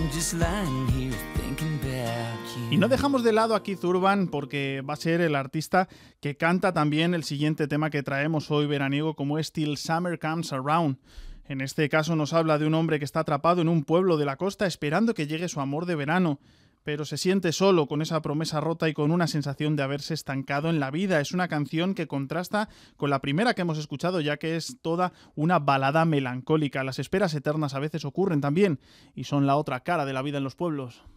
Y no dejamos de lado a Keith Urban porque va a ser el artista que canta también el siguiente tema que traemos hoy veraniego, como es Till Summer Comes Around. En este caso nos habla de un hombre que está atrapado en un pueblo de la costa esperando que llegue su amor de verano, pero se siente solo, con esa promesa rota y con una sensación de haberse estancado en la vida. Es una canción que contrasta con la primera que hemos escuchado, ya que es toda una balada melancólica. Las esperas eternas a veces ocurren también y son la otra cara de la vida en los pueblos.